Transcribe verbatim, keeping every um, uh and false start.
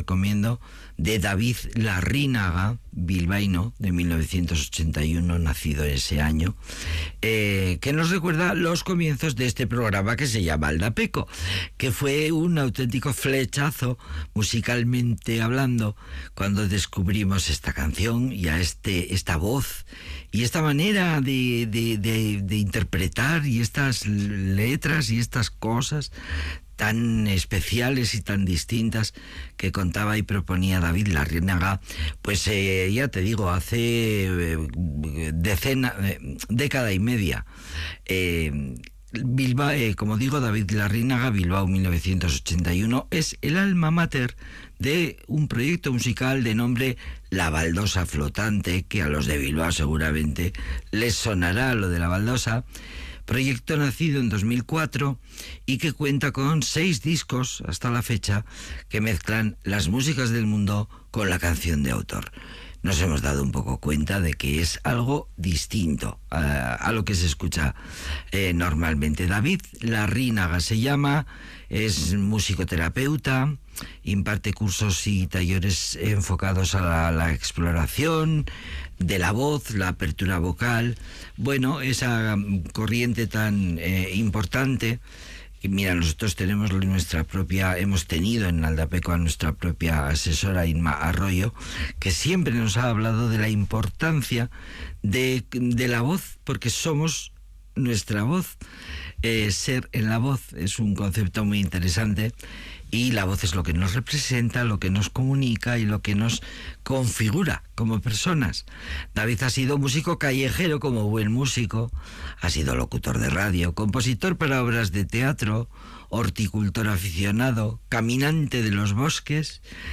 recomiendo, de David Larrínaga, bilbaíno, de mil novecientos ochenta y uno, nacido ese año, eh, que nos recuerda los comienzos de este programa que se llama Aldapeco, que fue un auténtico flechazo musicalmente hablando cuando descubrimos esta canción y a este, esta voz y esta manera de, de, de, de interpretar y estas letras y estas cosas tan especiales y tan distintas que contaba y proponía David Larrínaga, pues eh, ya te digo, hace eh, decena, eh, década y media. Eh, Bilbao, eh, como digo, David Larrínaga, Bilbao mil novecientos ochenta y uno, es el alma mater de un proyecto musical de nombre La Baldosa Flotante, que a los de Bilbao seguramente les sonará lo de La Baldosa. Proyecto nacido en dos mil cuatro y que cuenta con seis discos hasta la fecha que mezclan las músicas del mundo con la canción de autor. Nos hemos dado un poco cuenta de que es algo distinto a, a lo que se escucha eh, normalmente. David Larrínaga se llama, es musicoterapeuta, imparte cursos y talleres enfocados a la, la exploración de la voz, la apertura vocal, bueno, esa corriente tan eh, importante. Y mira, nosotros tenemos nuestra propia, hemos tenido en Aldapeco a nuestra propia asesora Inma Arroyo, que siempre nos ha hablado de la importancia de, de la voz, porque somos nuestra voz. Eh, ser en la voz es un concepto muy interesante y la voz es lo que nos representa, lo que nos comunica y lo que nos configura como personas. David ha sido músico callejero como buen músico, ha sido locutor de radio, compositor para obras de teatro, horticultor aficionado, caminante de los bosques,